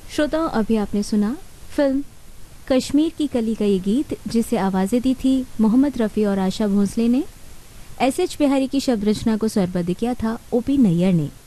श्रोताओं, अभी आपने सुना फिल्म कश्मीर की कली का ये गीत, जिसे आवाज़ें दी थी मोहम्मद रफ़ी और आशा भोसले ने। एस एच बिहारी की शब्द रचना को स्वरबद्ध किया था ओपी नैयर ने।